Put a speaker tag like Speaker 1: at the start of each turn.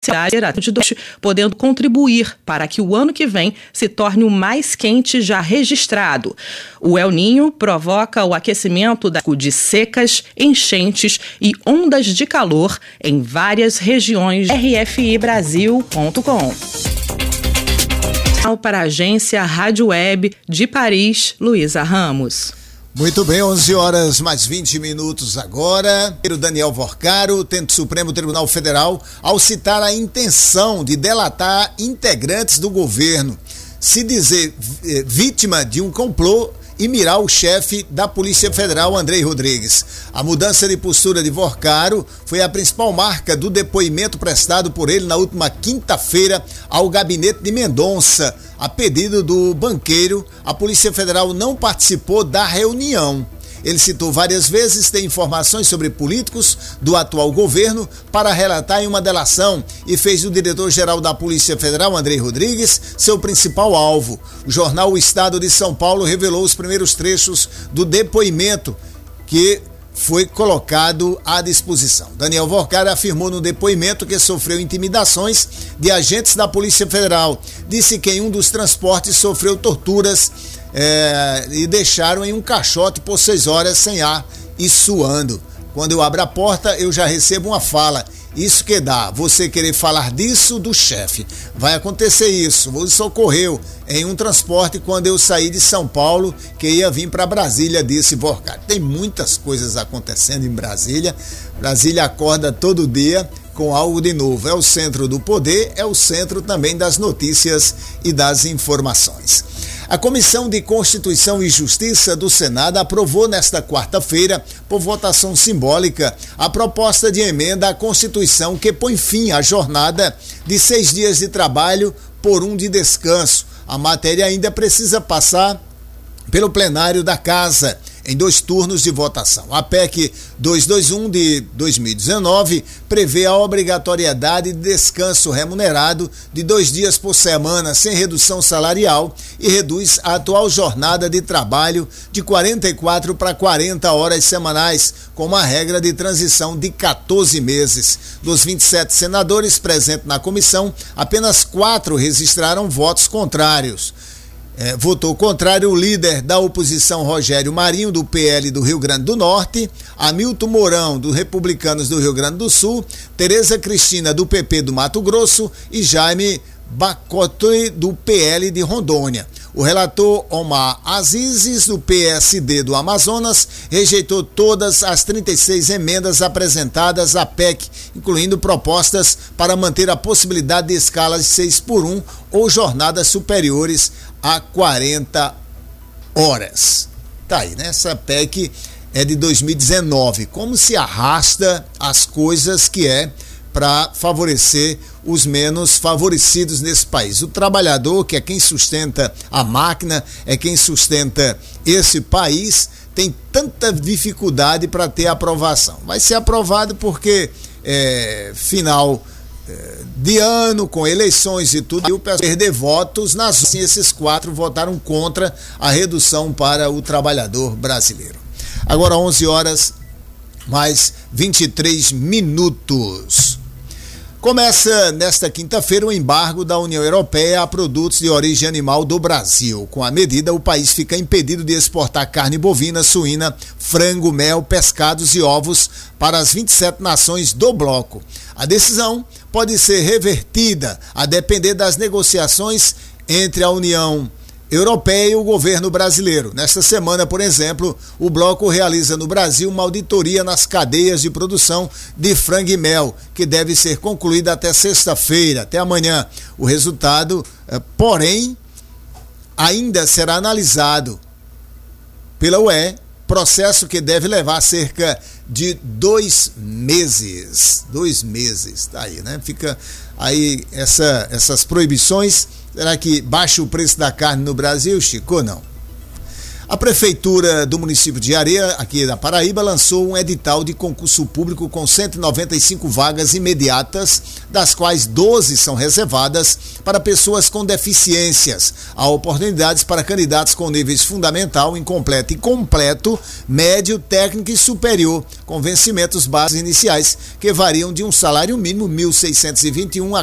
Speaker 1: podendo contribuir para que o ano que vem se torne o mais quente já registrado. O El Niño provoca o aquecimento de secas, enchentes e ondas de calor em várias regiões. rfibrasil.com. Para a agência Rádio Web de Paris, Luísa Ramos.
Speaker 2: Muito bem, 11 horas mais 20 minutos agora. O Daniel Vorcaro tenta o Supremo Tribunal Federal ao citar a intenção de delatar integrantes do governo, se dizer vítima de um complô e mirar o chefe da Polícia Federal, Andrei Rodrigues. A mudança de postura de Vorcaro foi a principal marca do depoimento prestado por ele na última quinta-feira ao gabinete de Mendonça. A pedido do banqueiro, a Polícia Federal não participou da reunião. Ele citou várias vezes ter informações sobre políticos do atual governo para relatar em uma delação e fez do diretor-geral da Polícia Federal, Andrei Rodrigues, seu principal alvo. O jornal O Estado de São Paulo revelou os primeiros trechos do depoimento que foi colocado à disposição. Daniel Vorcaro afirmou no depoimento que sofreu intimidações de agentes da Polícia Federal. Disse que em um dos transportes sofreu torturas e deixaram em um caixote por 6 horas sem ar e suando. Quando eu abro a porta, eu já recebo uma fala. Isso que dá, você querer falar disso do chefe. Vai acontecer isso. Isso ocorreu em um transporte quando eu saí de São Paulo, que ia vir para Brasília, disse Vorcaro. Tem muitas coisas acontecendo em Brasília. Brasília acorda todo dia com algo de novo. É o centro do poder, é o centro também das notícias e das informações. A Comissão de Constituição e Justiça do Senado aprovou nesta quarta-feira, por votação simbólica, a proposta de emenda à Constituição que põe fim à jornada de 6 dias de trabalho por 1 de descanso. A matéria ainda precisa passar pelo plenário da Casa, em 2 turnos de votação. A PEC 221 de 2019 prevê a obrigatoriedade de descanso remunerado de 2 dias por semana, sem redução salarial, e reduz a atual jornada de trabalho de 44 para 40 horas semanais, com uma regra de transição de 14 meses. Dos 27 senadores presentes na comissão, apenas 4 registraram votos contrários. Votou contrário o líder da oposição Rogério Marinho, do PL do Rio Grande do Norte, Hamilton Mourão, dos Republicanos do Rio Grande do Sul, Tereza Cristina, do PP do Mato Grosso e Jaime Bacote, do PL de Rondônia. O relator Omar Azizes, do PSD do Amazonas, rejeitou todas as 36 emendas apresentadas à PEC, incluindo propostas para manter a possibilidade de escalas de 6x1 ou jornadas superiores a 40 horas. Tá aí, né? Essa PEC é de 2019. Como se arrasta as coisas que é para favorecer os menos favorecidos nesse país. O trabalhador, que é quem sustenta a máquina, é quem sustenta esse país, tem tanta dificuldade para ter aprovação. Vai ser aprovado porque final de ano, com eleições e tudo, e o pessoal perder votos nas esses 4 votaram contra a redução para o trabalhador brasileiro. Agora 11 horas mais 23 minutos. Começa nesta quinta-feira o embargo da União Europeia a produtos de origem animal do Brasil. Com a medida, o país fica impedido de exportar carne bovina, suína, frango, mel, pescados e ovos para as 27 nações do bloco. A decisão pode ser revertida a depender das negociações entre a União Europeia e o governo brasileiro. Nesta semana, por exemplo, o bloco realiza no Brasil uma auditoria nas cadeias de produção de frango e mel, que deve ser concluída até sexta-feira, até amanhã. O resultado, porém, ainda será analisado pela UE, processo que deve levar cerca de 2 meses. 2 meses, tá aí, né? Fica aí essas proibições. Será que baixa o preço da carne no Brasil, Chico, ou não? A Prefeitura do município de Areia, aqui da Paraíba, lançou um edital de concurso público com 195 vagas imediatas, das quais 12 são reservadas para pessoas com deficiências. Há oportunidades para candidatos com níveis fundamental, incompleto e completo, médio, técnico e superior, com vencimentos básicos iniciais que variam de um salário mínimo R$ 1.621 a